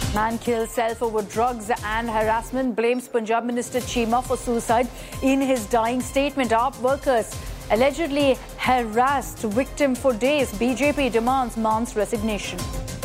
Man kills self over drugs and harassment, blames Punjab Minister Cheema for suicide in his dying statement. AAP workers allegedly harassed victim for days. BJP demands Man's resignation.